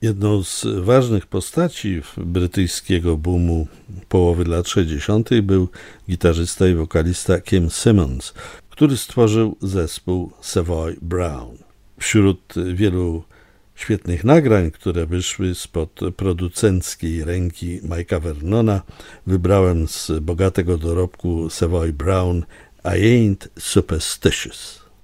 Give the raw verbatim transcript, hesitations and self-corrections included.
Jedną z ważnych postaci brytyjskiego boomu połowy lat sześćdziesiątych był gitarzysta i wokalista Kim Simmonds, który stworzył zespół Savoy Brown. Wśród wielu świetnych nagrań, które wyszły spod producenckiej ręki Mike'a Vernona, wybrałem z bogatego dorobku Savoy Brown I Ain't Superstitious.